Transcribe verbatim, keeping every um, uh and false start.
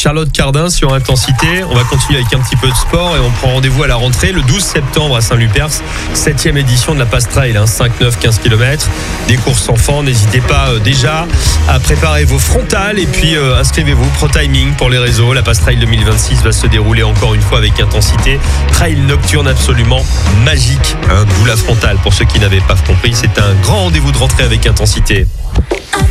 Charlotte Cardin sur Intensité. On va continuer avec un petit peu de sport et on prend rendez-vous à la rentrée le douze septembre à Saint-Lupers, septième édition de la Pass Trail, hein, cinq, neuf, quinze kilomètres. Des courses enfants, n'hésitez pas euh, déjà à préparer vos frontales et puis euh, inscrivez-vous Pro Timing pour les réseaux. La Pass Trail deux mille vingt-six va se dérouler encore une fois avec Intensité. Trail nocturne absolument magique, hein, d'où la frontale pour ceux qui n'avaient pas compris. C'est un grand rendez-vous de rentrée avec Intensité.